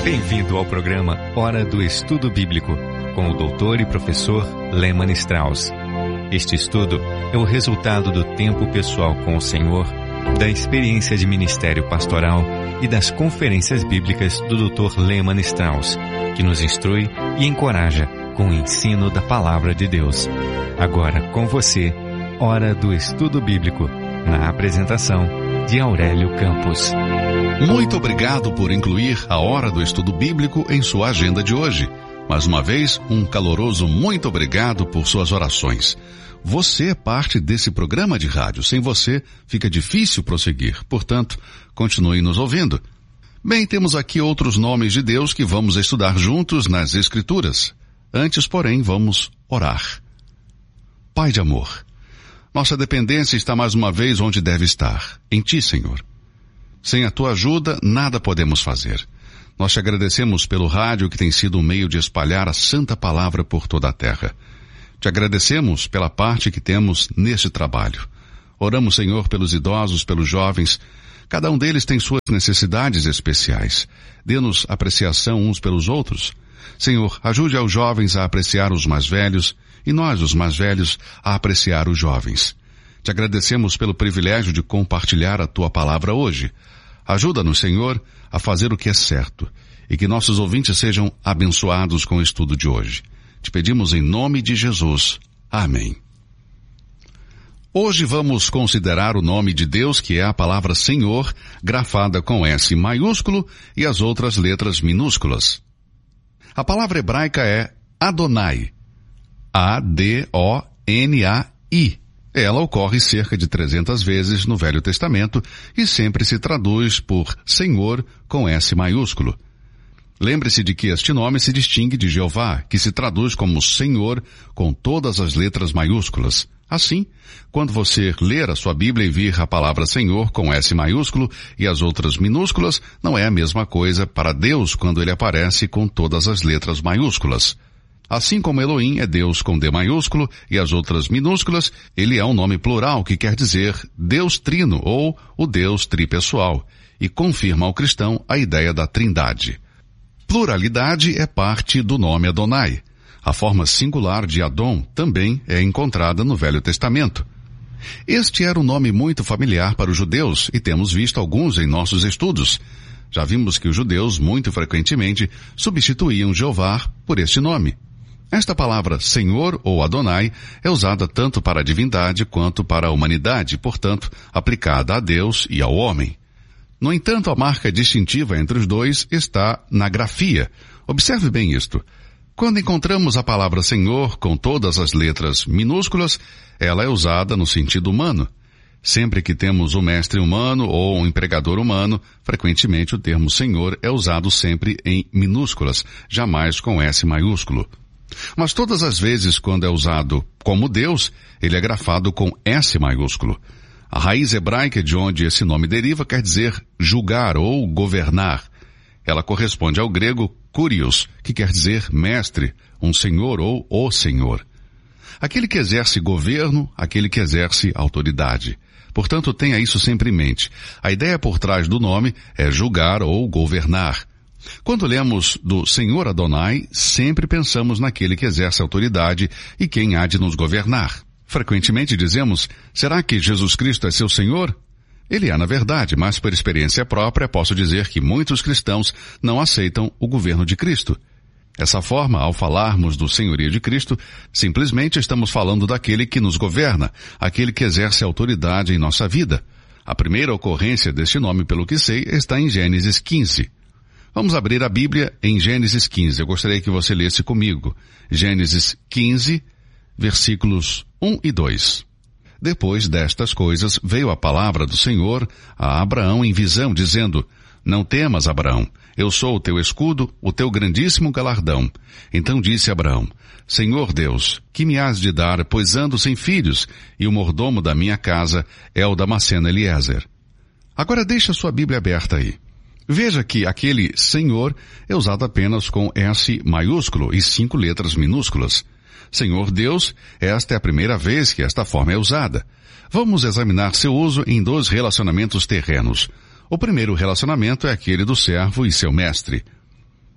Bem-vindo ao programa Hora do Estudo Bíblico, com o doutor e professor Lehmann Strauss. Este estudo é o resultado do tempo pessoal com o Senhor, da experiência de ministério pastoral e das conferências bíblicas do Dr. Lehmann Strauss, que nos instrui e encoraja com o ensino da Palavra de Deus. Agora com você, Hora do Estudo Bíblico, na apresentação de Aurélio Campos. Muito obrigado por incluir a Hora do Estudo Bíblico em sua agenda de hoje. Mais uma vez, um caloroso muito obrigado por suas orações. Você é parte desse programa de rádio. Sem você, fica difícil prosseguir. Portanto, continue nos ouvindo. Bem, temos aqui outros nomes de Deus que vamos estudar juntos nas Escrituras. Antes, porém, vamos orar. Pai de amor, nossa dependência está mais uma vez onde deve estar, em Ti, Senhor. Sem a Tua ajuda, nada podemos fazer. Nós te agradecemos pelo rádio que tem sido um meio de espalhar a santa palavra por toda a terra. Te agradecemos pela parte que temos neste trabalho. Oramos, Senhor, pelos idosos, pelos jovens. Cada um deles tem suas necessidades especiais. Dê-nos apreciação uns pelos outros. Senhor, ajude aos jovens a apreciar os mais velhos e nós, os mais velhos, a apreciar os jovens. Te agradecemos pelo privilégio de compartilhar a Tua palavra hoje. Ajuda-nos, Senhor, a fazer o que é certo e que nossos ouvintes sejam abençoados com o estudo de hoje. Te pedimos em nome de Jesus. Amém. Hoje vamos considerar o nome de Deus, que é a palavra Senhor, grafada com S maiúsculo e as outras letras minúsculas. A palavra hebraica é Adonai. A-D-O-N-A-I. Ela ocorre cerca de 300 vezes no Velho Testamento e sempre se traduz por Senhor com S maiúsculo. Lembre-se de que este nome se distingue de Jeová, que se traduz como Senhor com todas as letras maiúsculas. Assim, quando você ler a sua Bíblia e vir a palavra Senhor com S maiúsculo e as outras minúsculas, não é a mesma coisa para Deus quando ele aparece com todas as letras maiúsculas. Assim como Elohim é Deus com D maiúsculo e as outras minúsculas, ele é um nome plural que quer dizer Deus Trino ou o Deus tripessoal e confirma ao cristão a ideia da trindade. Pluralidade é parte do nome Adonai. A forma singular de Adon também é encontrada no Velho Testamento. Este era um nome muito familiar para os judeus e temos visto alguns em nossos estudos. Já vimos que os judeus muito frequentemente substituíam Jeová por este nome. Esta palavra Senhor ou Adonai é usada tanto para a divindade quanto para a humanidade, portanto, aplicada a Deus e ao homem. No entanto, a marca distintiva entre os dois está na grafia. Observe bem isto. Quando encontramos a palavra Senhor com todas as letras minúsculas, ela é usada no sentido humano. Sempre que temos um mestre humano ou um empregador humano, frequentemente o termo Senhor é usado sempre em minúsculas, jamais com S maiúsculo. Mas todas as vezes quando é usado como Deus, ele é grafado com S maiúsculo. A raiz hebraica de onde esse nome deriva quer dizer julgar ou governar. Ela corresponde ao grego kurios, que quer dizer mestre, um senhor ou o senhor. Aquele que exerce governo, aquele que exerce autoridade. Portanto, tenha isso sempre em mente. A ideia por trás do nome é julgar ou governar. Quando lemos do Senhor Adonai, sempre pensamos naquele que exerce autoridade e quem há de nos governar. Frequentemente dizemos, será que Jesus Cristo é seu Senhor? Ele é na verdade, mas por experiência própria posso dizer que muitos cristãos não aceitam o governo de Cristo. Dessa forma, ao falarmos do senhorio de Cristo, simplesmente estamos falando daquele que nos governa, aquele que exerce autoridade em nossa vida. A primeira ocorrência deste nome, pelo que sei, está em Gênesis 15. Vamos abrir a Bíblia em Gênesis 15. Eu gostaria que você lesse comigo. Gênesis 15, versículos 1 e 2. Depois destas coisas veio a palavra do Senhor a Abraão em visão, dizendo, não temas, Abraão, eu sou o teu escudo, o teu grandíssimo galardão. Então disse Abraão, Senhor Deus, que me has de dar, pois ando sem filhos, e o mordomo da minha casa é o Damasceno Eliezer. Agora deixa sua Bíblia aberta aí. Veja que aquele Senhor é usado apenas com S maiúsculo e 5 letras minúsculas. Senhor Deus, esta é a primeira vez que esta forma é usada. Vamos examinar seu uso em 2 relacionamentos terrenos. O primeiro relacionamento é aquele do servo e seu mestre.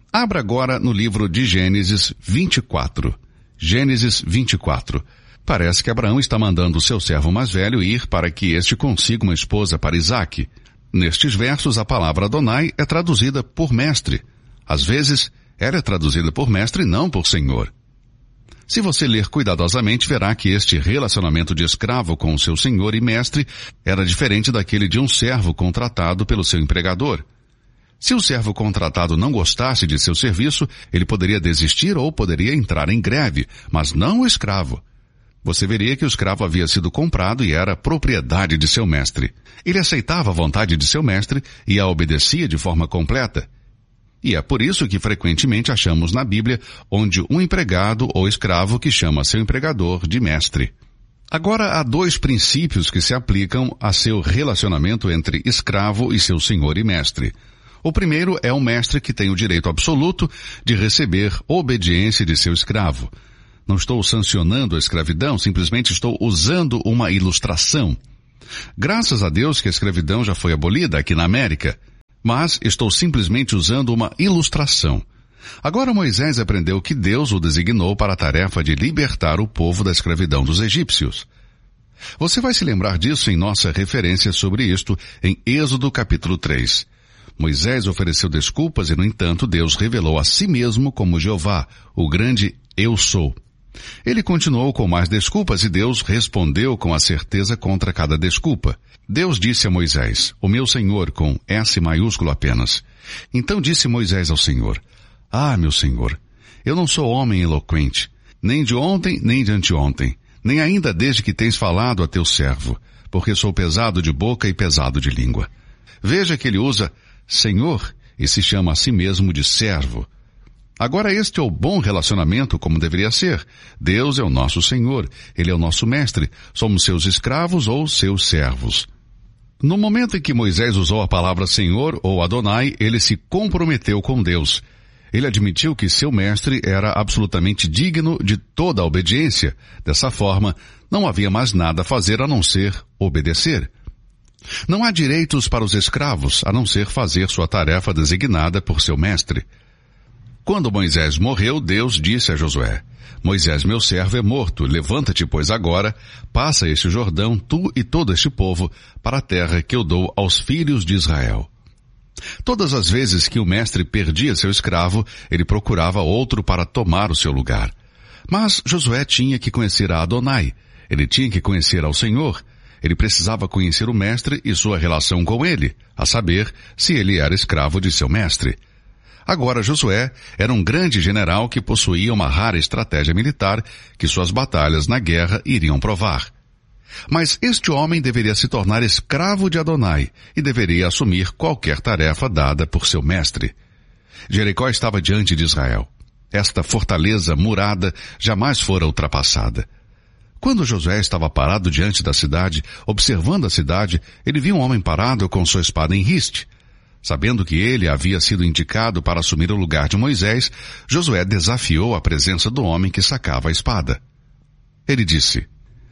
Abra agora no livro de Gênesis 24. Gênesis 24. Parece que Abraão está mandando o seu servo mais velho ir para que este consiga uma esposa para Isaque. Nestes versos, a palavra Adonai é traduzida por mestre. Às vezes, ela é traduzida por mestre e não por senhor. Se você ler cuidadosamente, verá que este relacionamento de escravo com o seu senhor e mestre era diferente daquele de um servo contratado pelo seu empregador. Se o servo contratado não gostasse de seu serviço, ele poderia desistir ou poderia entrar em greve, mas não o escravo. Você veria que o escravo havia sido comprado e era propriedade de seu mestre. Ele aceitava a vontade de seu mestre e a obedecia de forma completa. E é por isso que frequentemente achamos na Bíblia onde um empregado ou escravo que chama seu empregador de mestre. Agora há dois princípios que se aplicam a seu relacionamento entre escravo e seu senhor e mestre. O primeiro é o mestre que tem o direito absoluto de receber obediência de seu escravo. Não estou sancionando a escravidão, simplesmente estou usando uma ilustração. Graças a Deus que a escravidão já foi abolida aqui na América, mas estou simplesmente usando uma ilustração. Agora Moisés aprendeu que Deus o designou para a tarefa de libertar o povo da escravidão dos egípcios. Você vai se lembrar disso em nossa referência sobre isto em Êxodo capítulo 3. Moisés ofereceu desculpas e, no entanto, Deus revelou a si mesmo como Jeová, o grande Eu Sou. Ele continuou com mais desculpas e Deus respondeu com a certeza contra cada desculpa. Deus disse a Moisés, o meu Senhor, com S maiúsculo apenas. Então disse Moisés ao Senhor, meu Senhor, eu não sou homem eloquente, nem de ontem, nem de anteontem, nem ainda desde que tens falado a teu servo, porque sou pesado de boca e pesado de língua. Veja que ele usa Senhor e se chama a si mesmo de servo. Agora este é o bom relacionamento como deveria ser. Deus é o nosso Senhor, Ele é o nosso mestre, somos seus escravos ou seus servos. No momento em que Moisés usou a palavra Senhor ou Adonai, ele se comprometeu com Deus. Ele admitiu que seu mestre era absolutamente digno de toda a obediência. Dessa forma, não havia mais nada a fazer a não ser obedecer. Não há direitos para os escravos, a não ser fazer sua tarefa designada por seu mestre. Quando Moisés morreu, Deus disse a Josué, Moisés, meu servo, é morto, levanta-te, pois agora, passa este Jordão, tu e todo este povo, para a terra que eu dou aos filhos de Israel. Todas as vezes que o mestre perdia seu escravo, ele procurava outro para tomar o seu lugar. Mas Josué tinha que conhecer a Adonai, ele tinha que conhecer ao Senhor. Ele precisava conhecer o mestre e sua relação com ele, a saber, se ele era escravo de seu mestre. Agora Josué era um grande general que possuía uma rara estratégia militar que suas batalhas na guerra iriam provar. Mas este homem deveria se tornar escravo de Adonai e deveria assumir qualquer tarefa dada por seu mestre. Jericó estava diante de Israel. Esta fortaleza murada jamais fora ultrapassada. Quando Josué estava parado diante da cidade, observando a cidade, ele viu um homem parado com sua espada em riste. Sabendo que ele havia sido indicado para assumir o lugar de Moisés, Josué desafiou a presença do homem que sacava a espada. Ele disse,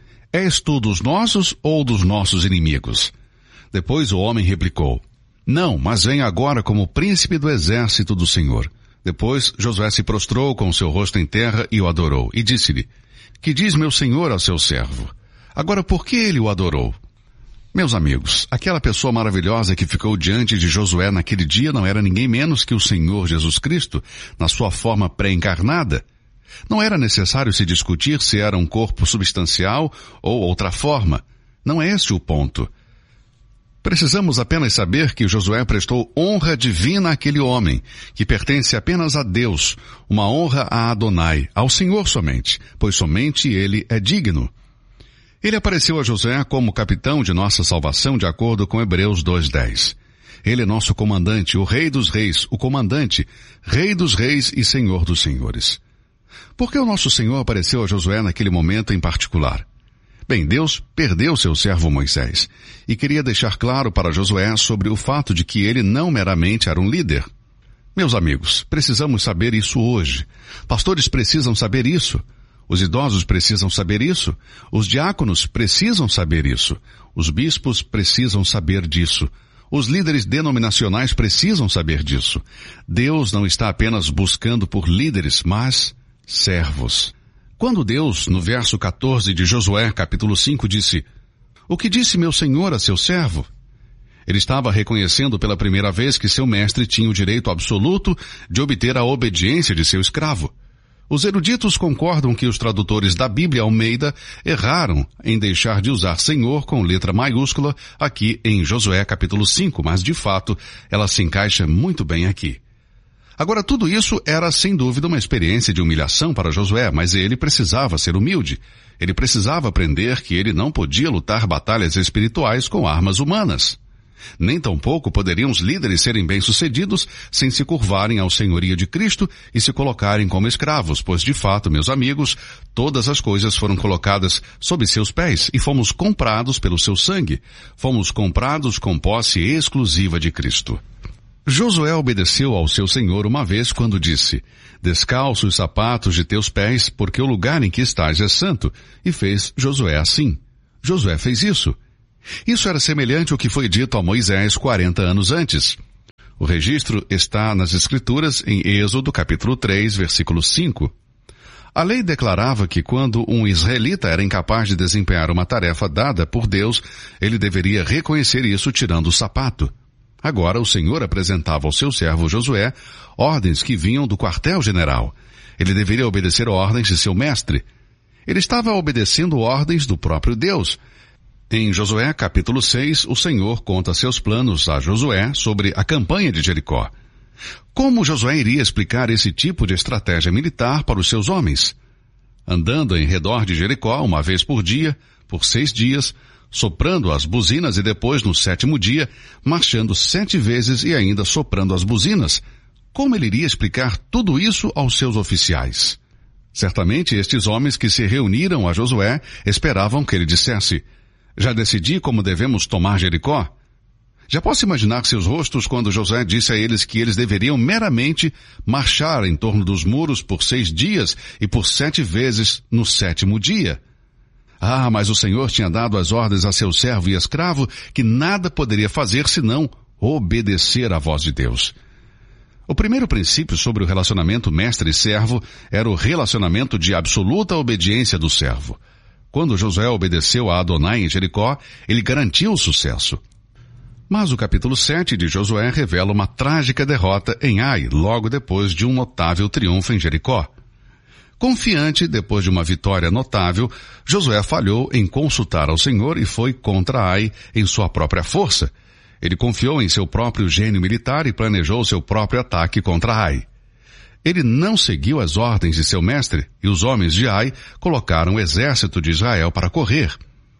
És tu dos nossos ou dos nossos inimigos? Depois o homem replicou, Não, mas venha agora como príncipe do exército do Senhor. Depois Josué se prostrou com seu rosto em terra e o adorou, e disse-lhe, Que diz meu senhor ao seu servo? Agora por que ele o adorou? Meus amigos, aquela pessoa maravilhosa que ficou diante de Josué naquele dia não era ninguém menos que o Senhor Jesus Cristo, na sua forma pré-encarnada. Não era necessário se discutir se era um corpo substancial ou outra forma. Não é este o ponto. Precisamos apenas saber que Josué prestou honra divina àquele homem, que pertence apenas a Deus, uma honra a Adonai, ao Senhor somente, pois somente ele é digno. Ele apareceu a Josué como capitão de nossa salvação de acordo com Hebreus 2:10. Ele é nosso comandante, o Rei dos Reis, o comandante, Rei dos Reis e Senhor dos Senhores. Por que o nosso Senhor apareceu a Josué naquele momento em particular? Bem, Deus perdeu seu servo Moisés e queria deixar claro para Josué sobre o fato de que ele não meramente era um líder. Meus amigos, precisamos saber isso hoje. Pastores precisam saber isso. Os idosos precisam saber isso. Os diáconos precisam saber isso. Os bispos precisam saber disso. Os líderes denominacionais precisam saber disso. Deus não está apenas buscando por líderes, mas servos. Quando Deus, no verso 14 de Josué, capítulo 5, disse: "O que disse meu senhor a seu servo?" Ele estava reconhecendo pela primeira vez que seu mestre tinha o direito absoluto de obter a obediência de seu escravo. Os eruditos concordam que os tradutores da Bíblia Almeida erraram em deixar de usar Senhor com letra maiúscula aqui em Josué capítulo 5, mas de fato ela se encaixa muito bem aqui. Agora, tudo isso era sem dúvida uma experiência de humilhação para Josué, mas ele precisava ser humilde. Ele precisava aprender que ele não podia lutar batalhas espirituais com armas humanas. Nem tampouco poderiam os líderes serem bem-sucedidos sem se curvarem ao senhorio de Cristo e se colocarem como escravos, pois de fato, meus amigos, todas as coisas foram colocadas sob seus pés e fomos comprados pelo seu sangue. Fomos comprados com posse exclusiva de Cristo. Josué obedeceu ao seu senhor uma vez quando disse: "Descalça os sapatos de teus pés, porque o lugar em que estás é santo", e fez Josué assim. Josué fez isso. Isso era semelhante ao que foi dito a Moisés 40 anos antes. O registro está nas Escrituras em Êxodo capítulo 3, versículo 5. A lei declarava que quando um israelita era incapaz de desempenhar uma tarefa dada por Deus, ele deveria reconhecer isso tirando o sapato. Agora o Senhor apresentava ao seu servo Josué ordens que vinham do quartel-general. Ele deveria obedecer ordens de seu mestre. Ele estava obedecendo ordens do próprio Deus. Em Josué capítulo 6, o Senhor conta seus planos a Josué sobre a campanha de Jericó. Como Josué iria explicar esse tipo de estratégia militar para os seus homens? Andando em redor de Jericó uma vez por dia, por 6 dias, soprando as buzinas e depois, no 7º dia, marchando 7 vezes e ainda soprando as buzinas. Como ele iria explicar tudo isso aos seus oficiais? Certamente estes homens que se reuniram a Josué esperavam que ele dissesse: "Já decidi como devemos tomar Jericó?" Já posso imaginar seus rostos quando Josué disse a eles que eles deveriam meramente marchar em torno dos muros por 6 dias e por 7 vezes no 7º dia. Ah, mas o Senhor tinha dado as ordens a seu servo e escravo que nada poderia fazer senão obedecer à voz de Deus. O primeiro princípio sobre o relacionamento mestre e servo era o relacionamento de absoluta obediência do servo. Quando Josué obedeceu a Adonai em Jericó, ele garantiu o sucesso. Mas o capítulo 7 de Josué revela uma trágica derrota em Ai, logo depois de um notável triunfo em Jericó. Confiante, depois de uma vitória notável, Josué falhou em consultar ao Senhor e foi contra Ai em sua própria força. Ele confiou em seu próprio gênio militar e planejou seu próprio ataque contra Ai. Ele não seguiu as ordens de seu mestre e os homens de Ai colocaram o exército de Israel para correr.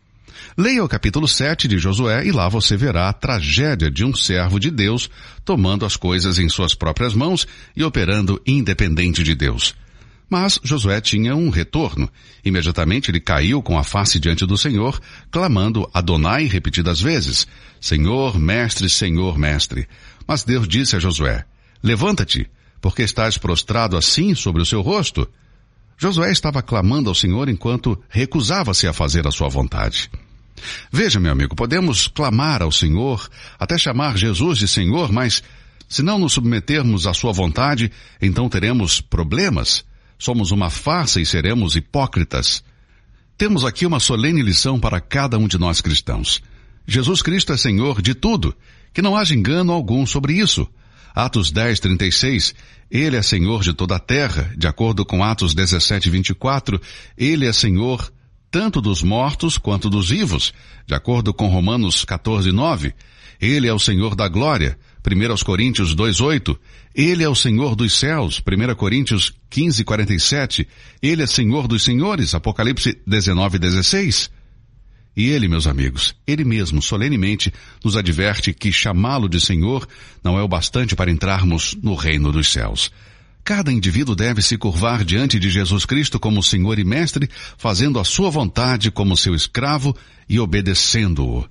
Leia o capítulo 7 de Josué e lá você verá a tragédia de um servo de Deus tomando as coisas em suas próprias mãos e operando independente de Deus. Mas Josué tinha um retorno. Imediatamente ele caiu com a face diante do Senhor, clamando Adonai repetidas vezes: "Senhor, mestre, Senhor, mestre." Mas Deus disse a Josué: "Levanta-te, porque estás prostrado assim sobre o seu rosto?" Josué estava clamando ao Senhor enquanto recusava-se a fazer a sua vontade. Veja, meu amigo, podemos clamar ao Senhor, até chamar Jesus de Senhor, mas se não nos submetermos à sua vontade, então teremos problemas. Somos uma farsa e seremos hipócritas. Temos aqui uma solene lição para cada um de nós cristãos. Jesus Cristo é Senhor de tudo, que não haja engano algum sobre isso. Atos 10:36, Ele é Senhor de toda a terra. De acordo com Atos 17:24, Ele é Senhor tanto dos mortos quanto dos vivos. De acordo com Romanos 14:9, Ele é o Senhor da glória. 1 Coríntios 2:8, Ele é o Senhor dos céus. 1 Coríntios 15:47, Ele é Senhor dos senhores. Apocalipse 19:16. E Ele, meus amigos, Ele mesmo solenemente nos adverte que chamá-lo de Senhor não é o bastante para entrarmos no reino dos céus. Cada indivíduo deve se curvar diante de Jesus Cristo como Senhor e Mestre, fazendo a sua vontade como seu escravo e obedecendo-o.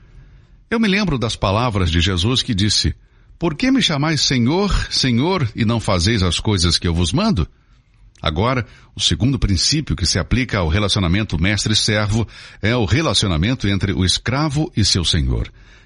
Eu me lembro das palavras de Jesus que disse: "Por que me chamais Senhor, Senhor, e não fazeis as coisas que eu vos mando?" Agora, o segundo princípio que se aplica ao relacionamento mestre-servo é o relacionamento entre o escravo e seu senhor.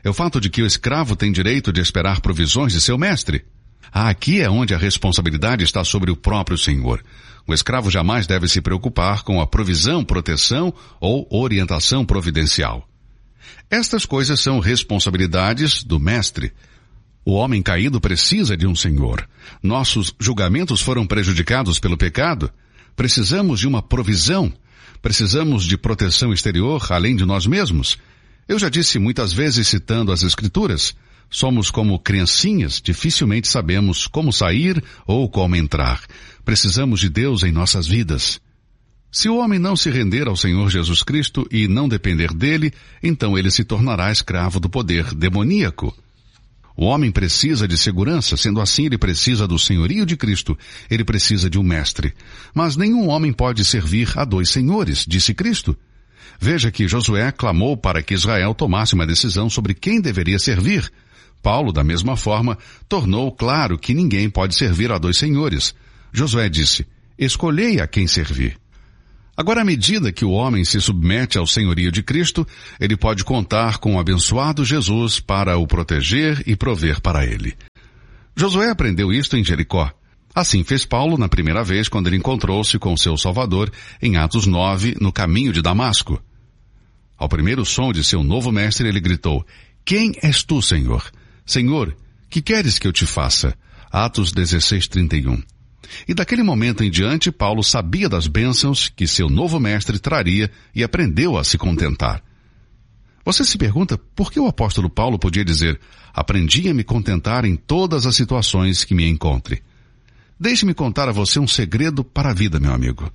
É o fato de que o escravo tem direito de esperar provisões de seu mestre. Aqui é onde a responsabilidade está sobre o próprio Senhor. O escravo jamais deve se preocupar com a provisão, proteção ou orientação providencial. Estas coisas são responsabilidades do mestre. O homem caído precisa de um Senhor. Nossos julgamentos foram prejudicados pelo pecado. Precisamos de uma provisão. Precisamos de proteção exterior, além de nós mesmos. Eu já disse muitas vezes citando as Escrituras, somos como criancinhas, dificilmente sabemos como sair ou como entrar. Precisamos de Deus em nossas vidas. Se o homem não se render ao Senhor Jesus Cristo e não depender dele, então ele se tornará escravo do poder demoníaco. O homem precisa de segurança, sendo assim ele precisa do senhorio de Cristo, ele precisa de um mestre. Mas nenhum homem pode servir a dois senhores, disse Cristo. Veja que Josué clamou para que Israel tomasse uma decisão sobre quem deveria servir. Paulo, da mesma forma, tornou claro que ninguém pode servir a dois senhores. Josué disse, escolhei a quem servir. Agora, à medida que o homem se submete ao senhorio de Cristo, ele pode contar com o abençoado Jesus para o proteger e prover para ele. Josué aprendeu isto em Jericó. Assim fez Paulo na primeira vez quando ele encontrou-se com seu Salvador em Atos 9, no caminho de Damasco. Ao primeiro som de seu novo mestre, ele gritou, quem és tu, Senhor? Senhor, que queres que eu te faça? Atos 16:31. E daquele momento em diante, Paulo sabia das bênçãos que seu novo mestre traria e aprendeu a se contentar. Você se pergunta por que o apóstolo Paulo podia dizer, aprendi a me contentar em todas as situações que me encontre. Deixe-me contar a você um segredo para a vida, meu amigo.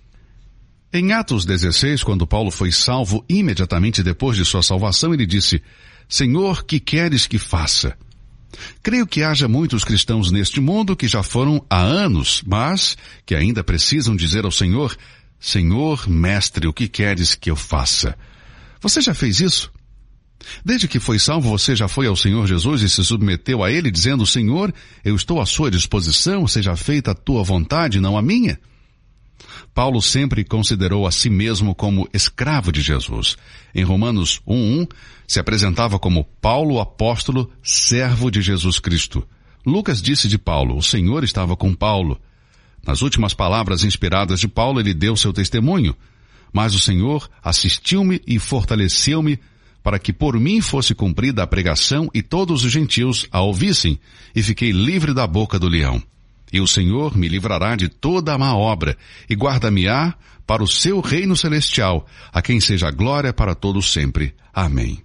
Em Atos 16, quando Paulo foi salvo imediatamente depois de sua salvação, ele disse, Senhor, que queres que faça? Creio que haja muitos cristãos neste mundo que já foram há anos, mas que ainda precisam dizer ao Senhor, Senhor, mestre, o que queres que eu faça? Você já fez isso? Desde que foi salvo, você já foi ao Senhor Jesus e se submeteu a Ele, dizendo, Senhor, eu estou à sua disposição, seja feita a tua vontade, não a minha? Paulo sempre considerou a si mesmo como escravo de Jesus. Em Romanos 1:1, se apresentava como Paulo, apóstolo, servo de Jesus Cristo. Lucas disse de Paulo, o Senhor estava com Paulo. Nas últimas palavras inspiradas de Paulo, ele deu seu testemunho. Mas o Senhor assistiu-me e fortaleceu-me para que por mim fosse cumprida a pregação e todos os gentios a ouvissem, e fiquei livre da boca do leão. E o Senhor me livrará de toda a má obra, e guarda-me-á para o seu reino celestial, a quem seja a glória para todos sempre. Amém.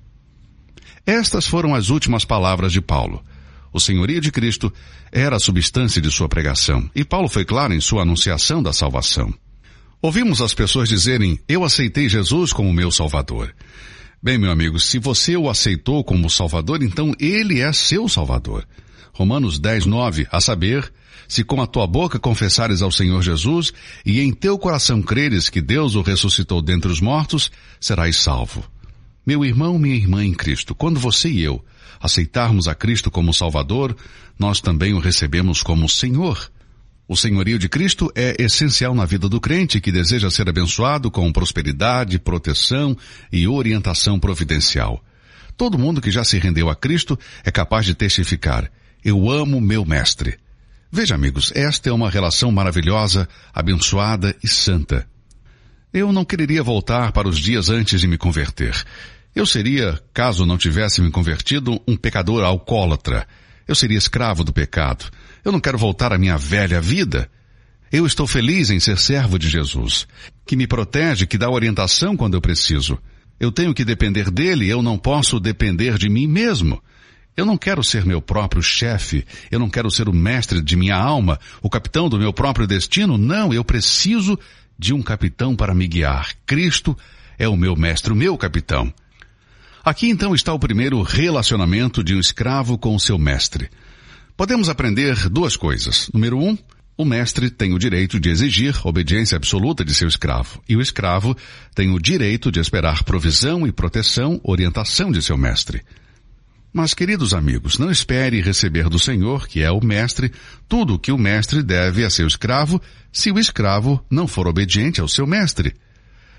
Estas foram as últimas palavras de Paulo. O senhorio de Cristo era a substância de sua pregação, e Paulo foi claro em sua anunciação da salvação. Ouvimos as pessoas dizerem, eu aceitei Jesus como meu Salvador. Bem, meu amigo, se você o aceitou como Salvador, então Ele é seu Salvador. Romanos 10:9, a saber, se com a tua boca confessares ao Senhor Jesus e em teu coração creres que Deus o ressuscitou dentre os mortos, serás salvo. Meu irmão, minha irmã em Cristo, quando você e eu aceitarmos a Cristo como Salvador, nós também o recebemos como Senhor. O senhorio de Cristo é essencial na vida do crente que deseja ser abençoado com prosperidade, proteção e orientação providencial. Todo mundo que já se rendeu a Cristo é capaz de testificar, eu amo meu mestre. Veja, amigos, esta é uma relação maravilhosa, abençoada e santa. Eu não quereria voltar para os dias antes de me converter. Eu seria, caso não tivesse me convertido, um pecador alcoólatra. Eu seria escravo do pecado. Eu não quero voltar à minha velha vida. Eu estou feliz em ser servo de Jesus, que me protege, que dá orientação quando eu preciso. Eu tenho que depender dele, eu não posso depender de mim mesmo. Eu não quero ser meu próprio chefe, eu não quero ser o mestre de minha alma, o capitão do meu próprio destino. Não, eu preciso de um capitão para me guiar. Cristo é o meu mestre, o meu capitão. Aqui então está o primeiro relacionamento de um escravo com o seu mestre. Podemos aprender duas coisas. Número 1, o mestre tem o direito de exigir obediência absoluta de seu escravo. E o escravo tem o direito de esperar provisão e proteção, orientação de seu mestre. Mas, queridos amigos, não espere receber do Senhor, que é o mestre, tudo o que o mestre deve a seu escravo, se o escravo não for obediente ao seu mestre.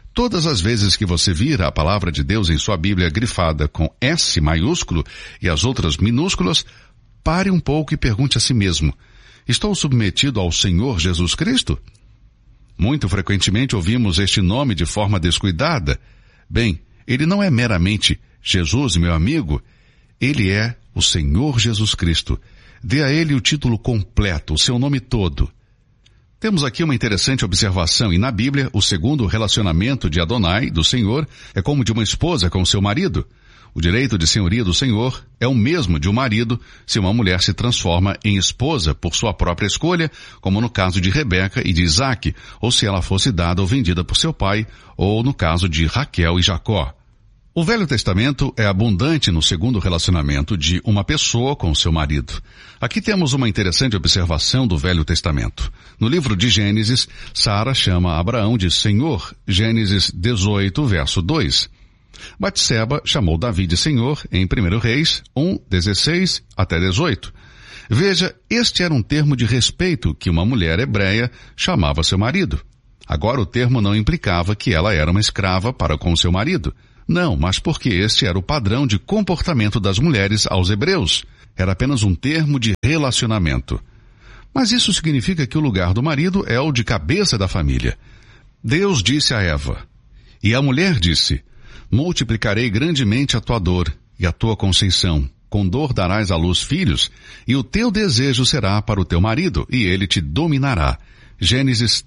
Todas as vezes que você vir a palavra de Deus em sua Bíblia grifada com S maiúsculo e as outras minúsculas, pare um pouco e pergunte a si mesmo: estou submetido ao Senhor Jesus Cristo? Muito frequentemente ouvimos este nome de forma descuidada. Bem, ele não é meramente Jesus, meu amigo. Ele é o Senhor Jesus Cristo. Dê a ele o título completo, o seu nome todo. Temos aqui uma interessante observação, e na Bíblia, o segundo relacionamento de Adonai, do Senhor, é como de uma esposa com seu marido. O direito de senhoria do Senhor é o mesmo de um marido se uma mulher se transforma em esposa por sua própria escolha, como no caso de Rebeca e de Isaque, ou se ela fosse dada ou vendida por seu pai, ou no caso de Raquel e Jacó. O Velho Testamento é abundante no segundo relacionamento de uma pessoa com seu marido. Aqui temos uma interessante observação do Velho Testamento. No livro de Gênesis, Sara chama Abraão de Senhor, Gênesis 18, verso 2. Batseba chamou Davi de Senhor em 1 Reis 1, 16 até 18. Veja, este era um termo de respeito que uma mulher hebreia chamava seu marido. Agora o termo não implicava que ela era uma escrava para com seu marido. Não, mas porque este era o padrão de comportamento das mulheres aos hebreus. Era apenas um termo de relacionamento. Mas isso significa que o lugar do marido é o de cabeça da família. Deus disse a Eva, e a mulher disse: multiplicarei grandemente a tua dor e a tua conceição. Com dor darás à luz filhos, e o teu desejo será para o teu marido, e ele te dominará. Gênesis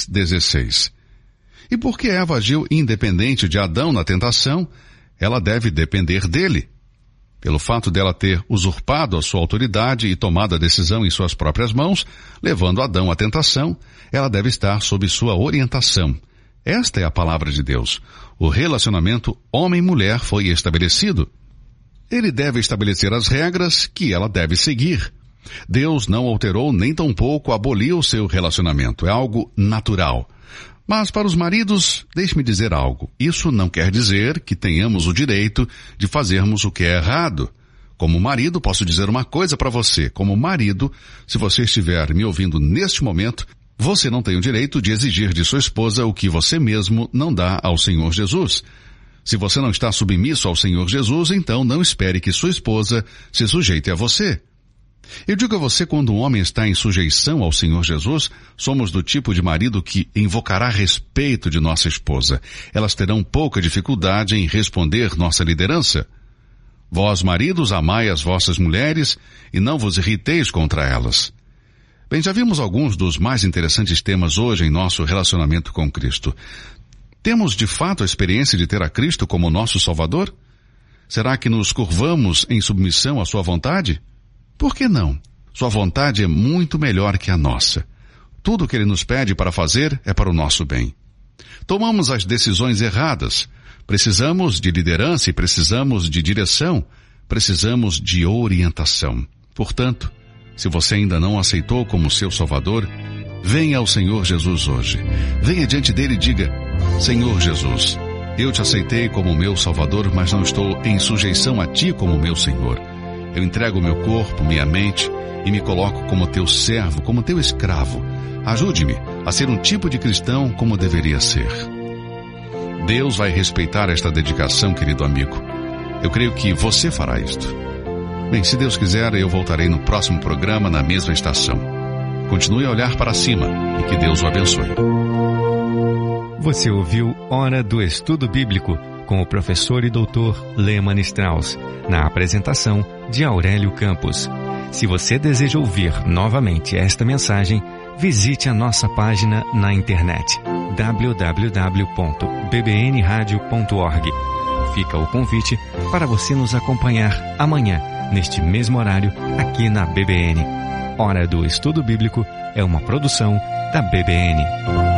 3:16. E porque Eva agiu independente de Adão na tentação, ela deve depender dele. Pelo fato dela ter usurpado a sua autoridade e tomado a decisão em suas próprias mãos, levando Adão à tentação, ela deve estar sob sua orientação. Esta é a palavra de Deus. O relacionamento homem-mulher foi estabelecido. Ele deve estabelecer as regras que ela deve seguir. Deus não alterou nem tampouco aboliu seu relacionamento. É algo natural. Mas para os maridos, deixe-me dizer algo. Isso não quer dizer que tenhamos o direito de fazermos o que é errado. Como marido, posso dizer uma coisa para você. Como marido, se você estiver me ouvindo neste momento, você não tem o direito de exigir de sua esposa o que você mesmo não dá ao Senhor Jesus. Se você não está submisso ao Senhor Jesus, então não espere que sua esposa se sujeite a você. Eu digo a você, quando um homem está em sujeição ao Senhor Jesus, somos do tipo de marido que invocará respeito de nossa esposa. Elas terão pouca dificuldade em responder nossa liderança. Vós, maridos, amai as vossas mulheres e não vos irriteis contra elas. Bem, já vimos alguns dos mais interessantes temas hoje em nosso relacionamento com Cristo. Temos de fato a experiência de ter a Cristo como nosso Salvador? Será que nos curvamos em submissão à sua vontade? Por que não? Sua vontade é muito melhor que a nossa. Tudo o que Ele nos pede para fazer é para o nosso bem. Tomamos as decisões erradas. Precisamos de liderança e precisamos de direção. Precisamos de orientação. Portanto, se você ainda não aceitou como seu Salvador, venha ao Senhor Jesus hoje. Venha diante dele e diga: Senhor Jesus, eu te aceitei como meu Salvador, mas não estou em sujeição a ti como meu Senhor. Eu entrego meu corpo, minha mente e me coloco como teu servo, como teu escravo. Ajude-me a ser um tipo de cristão como deveria ser. Deus vai respeitar esta dedicação, querido amigo. Eu creio que você fará isto. Bem, se Deus quiser, eu voltarei no próximo programa na mesma estação. Continue a olhar para cima e que Deus o abençoe. Você ouviu Hora do Estudo Bíblico com o professor e doutor Lehmann Strauss, na apresentação de Aurélio Campos. Se você deseja ouvir novamente esta mensagem, visite a nossa página na internet www.bbnradio.org. Fica o convite para você nos acompanhar amanhã, neste mesmo horário, aqui na BBN. Hora do Estudo Bíblico é uma produção da BBN.